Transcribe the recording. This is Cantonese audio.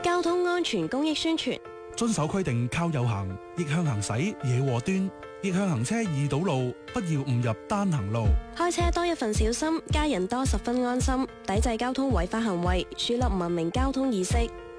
交通安全公益宣傳。 遵守規定靠右行，逆向行駛惹禍端，逆向行車易堵路，不要誤入單行路。 開車多一份小心，家人多十分安心，抵制交通違法行為，樹立文明交通意識。